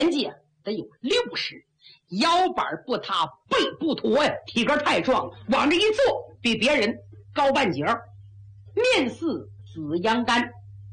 纪得有60，腰板不塌，背不驼呀，体格太壮，往这一坐，比别人高半截儿，面似紫阳干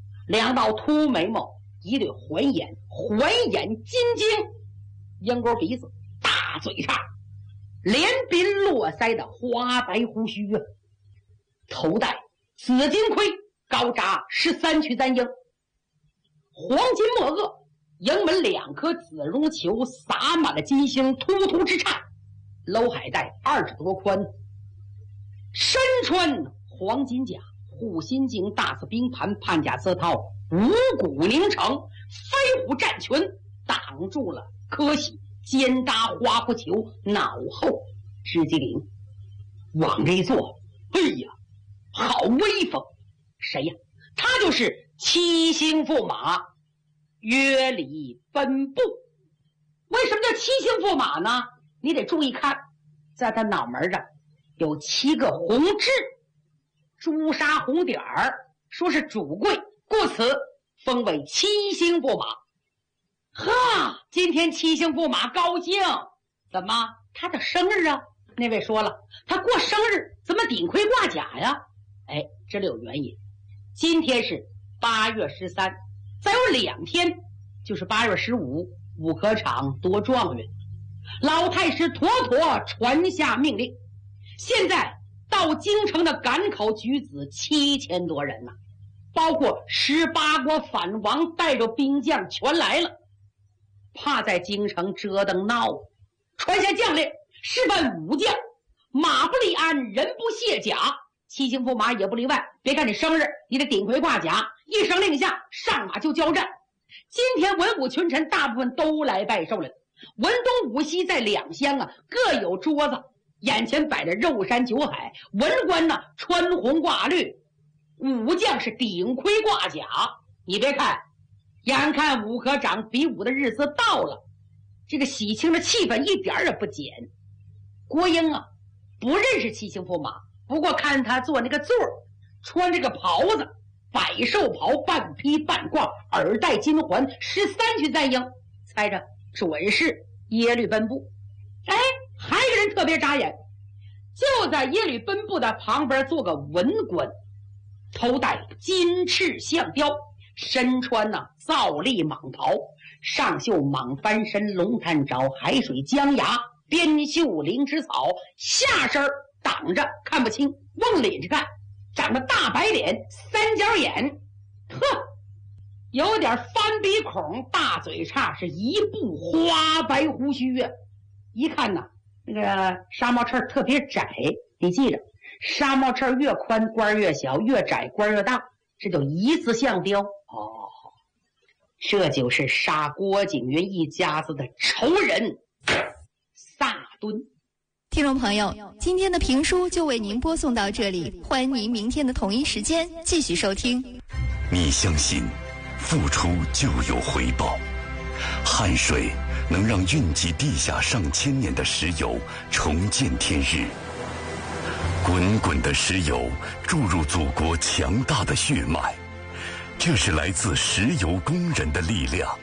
，2道凸眉毛，一对环眼金睛，鹰钩鼻子，大嘴叉，连鬓络腮的花白胡须啊，头戴紫金盔，高扎13曲簪缨，黄金墨额，营门2颗紫绒球洒满了金星，突突直颤，搂海带2指多宽，身穿黄金甲，护心镜，大字冰盘，判甲刺套，五谷凝成，飞虎战裙挡住了科喜，肩搭花狐球，脑后织机灵，往这一坐，哎呀，好威风！谁呀？他就是七星驸马约里奔布。为什么叫七星驸马呢？你得注意看，在他脑门上有7个红痣，朱砂红点儿，说是主贵，故此封为七星驸马。哈，今天七星驸马高兴，怎么他的生日啊？那位说了，他过生日怎么顶盔挂甲呀？哎，这里有原因。今天是8月13，再有2天就是8月15，武科场夺状元。老太师妥妥传下命令，现在到京城的赶考举子7000多人呢，包括18国反王带着兵将全来了，怕在京城折腾闹，传下将令，事办武将，马不立鞍，人不卸甲，七星驸马也不例外。别看你生日，你得顶盔挂甲，一声令下，上马就交战。今天文武群臣大部分都来拜寿来了，文东武西在2乡啊，各有桌子，眼前摆着肉山酒海，文官呢穿红挂绿，武将是顶盔挂甲。你别看，眼看武科长比武的日子到了，这个喜庆的气氛一点也不减。郭英啊，不认识七星驸马，不过看他坐那个座儿，穿这个袍子，百寿袍，半披半挂，耳戴金环，13曲簪缨，猜着准是耶律奔布。哎，还有个人特别扎眼，就在耶律奔布的旁边坐个文官，头戴金翅象雕，身穿皂笠蟒袍，上绣蟒翻身，龙探爪，海水江崖，边绣灵芝草，下身挡着看不清，往里着看，长着大白脸，3角眼，呵，有点翻鼻孔，大嘴叉，是一部花白胡须啊。一看呢，那个纱帽衬特别窄，你记着，纱帽衬越宽官越小，越窄官越大，这叫一字象雕。哦，这就是杀郭景云一家子的仇人萨敦。 听众朋友，今天的评书就为您播送到这里，欢迎您明天的同一时间继续收听。 你相信付出就有回报，汗水能让蕴积地下上千年的石油重见天日，滚滚的石油注入祖国强大的血脉，这是来自石油工人的力量。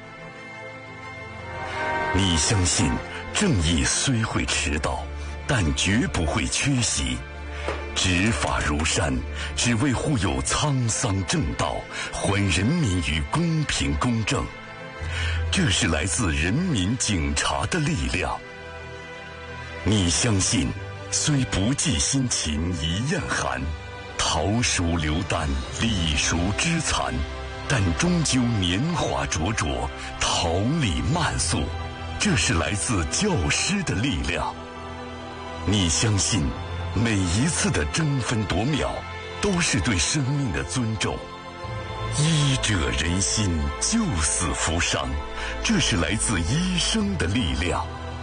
你相信正义虽会迟到，但绝不会缺席，执法如山，只为护佑沧桑正道，还人民于公平公正，这是来自人民警察的力量。你相信虽不计辛勤一样寒，桃熟流丹，李熟枝残，但终究年华灼灼，桃李漫肃，这是来自教师的力量。你相信每一次的争分夺秒都是对生命的尊重，医者仁心，救死扶伤，这是来自医生的力量。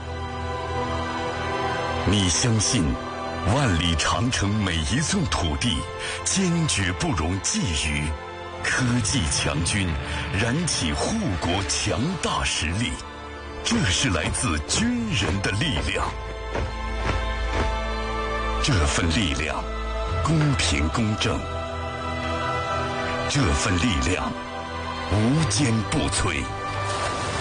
你相信万里长城每一寸土地坚决不容觊觎，科技强军燃起护国强大实力，这是来自军人的力量。这份力量公平公正，这份力量无坚不摧。